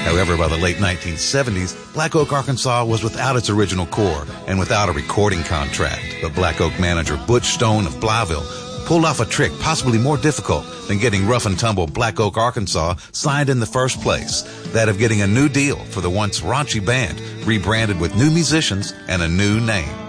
However, by the late 1970s, Black Oak, Arkansas was without its original core and without a recording contract. But Black Oak manager Butch Stone of Blyville pulled off a trick possibly more difficult than getting Rough and Tumble Black Oak, Arkansas signed in the first place, that of getting a new deal for the once raunchy band rebranded with new musicians and a new name.